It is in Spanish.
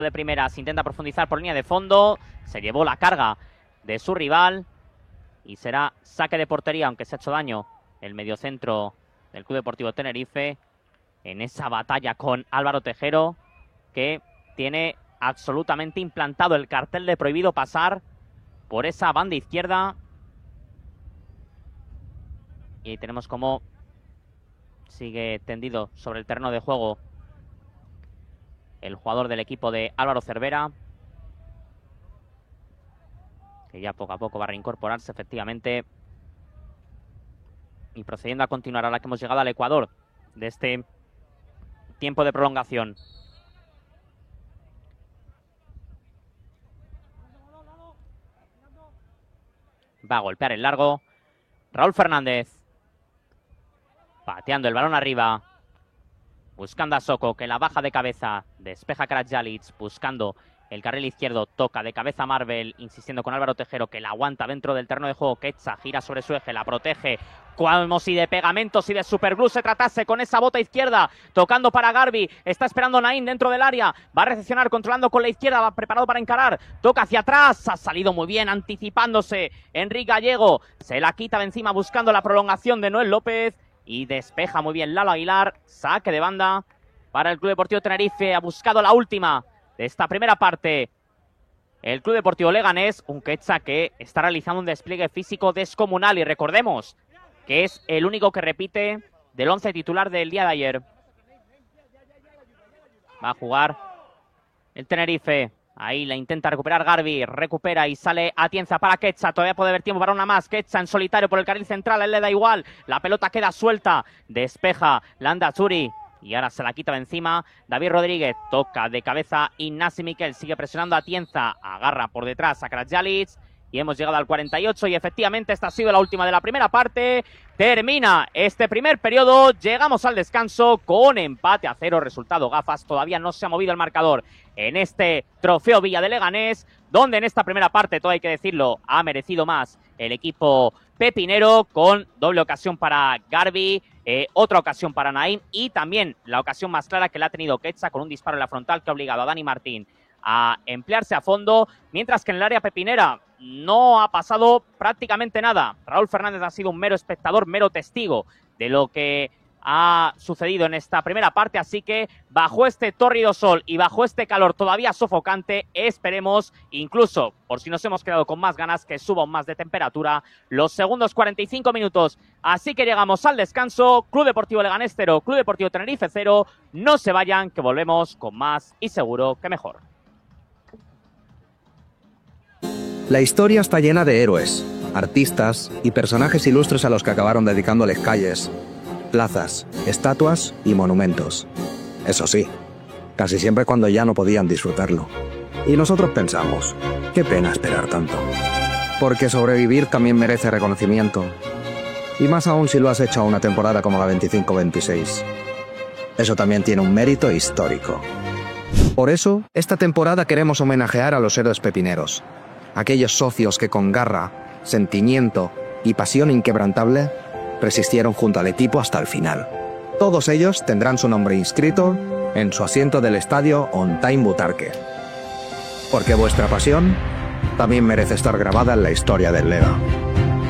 de primeras, intenta profundizar por línea de fondo, se llevó la carga de su rival y será saque de portería, aunque se ha hecho daño el mediocentro del Club Deportivo Tenerife en esa batalla con Álvaro Tejero, que tiene absolutamente implantado el cartel de prohibido pasar por esa banda izquierda. Y tenemos como sigue tendido sobre el terreno de juego el jugador del equipo de Álvaro Cervera, que ya poco a poco va a reincorporarse efectivamente. Y procediendo a continuar, ahora que hemos llegado al Ecuador de este tiempo de prolongación. Va a golpear el largo Raúl Fernández, pateando el balón arriba, buscando a Soko, que la baja de cabeza, despeja Karadzialic, buscando el carril izquierdo, toca de cabeza Marvel, insistiendo con Álvaro Tejero, que la aguanta dentro del terreno de juego. Quetza gira sobre su eje, la protege, como si de pegamentos y de superglue se tratase, con esa bota izquierda, tocando para Garbi, está esperando Naim dentro del área, va a recepcionar, controlando con la izquierda, va preparado para encarar, toca hacia atrás, ha salido muy bien, anticipándose Enrique Gallego, se la quita de encima buscando la prolongación de Noel López, y despeja muy bien Lalo Aguilar. Saque de banda para el Club Deportivo Tenerife. Ha buscado la última de esta primera parte el Club Deportivo Leganés. Un Quetza que está realizando un despliegue físico descomunal. Y recordemos que es el único que repite del 11 titular del día de ayer. Va a jugar el Tenerife. Ahí la intenta recuperar Garbi, recupera y sale Atienza para Quetza, todavía puede haber tiempo para una más. Quetza en solitario por el carril central, a él le da igual, la pelota queda suelta, despeja Landa Churi y ahora se la quita de encima David Rodríguez, toca de cabeza Ignasi Miquel, sigue presionando a Atienza, agarra por detrás a Karadzialic y hemos llegado al 48 y efectivamente esta ha sido la última de la primera parte. Termina este primer periodo, llegamos al descanso con empate a 0, resultado gafas, todavía no se ha movido el marcador en este trofeo Villa de Leganés, donde en esta primera parte, todo hay que decirlo, ha merecido más el equipo pepinero, con doble ocasión para Garbi, otra ocasión para Naim y también la ocasión más clara que la ha tenido Quetza con un disparo en la frontal que ha obligado a Dani Martín a emplearse a fondo, mientras que en el área pepinera no ha pasado prácticamente nada. Raúl Fernández ha sido un mero espectador, mero testigo de lo que ha sucedido en esta primera parte, así que bajo este tórrido sol y bajo este calor todavía sofocante, esperemos, incluso por si nos hemos quedado con más ganas, que suba aún más de temperatura los segundos 45 minutos. Así que llegamos al descanso. Club Deportivo Leganés 0, Club Deportivo Tenerife 0. No se vayan, que volvemos con más y seguro que mejor. La historia está llena de héroes, artistas y personajes ilustres a los que acabaron dedicándoles calles, plazas, estatuas y monumentos. Eso sí, casi siempre cuando ya no podían disfrutarlo. Y nosotros pensamos, qué pena esperar tanto. Porque sobrevivir también merece reconocimiento. Y más aún si lo has hecho a una temporada como la 25-26. Eso también tiene un mérito histórico. Por eso, esta temporada queremos homenajear a los héroes pepineros. Aquellos socios que con garra, sentimiento y pasión inquebrantable resistieron junto al equipo hasta el final. Todos ellos tendrán su nombre inscrito en su asiento del estadio On Time Butarque. Porque vuestra pasión también merece estar grabada en la historia del Lega.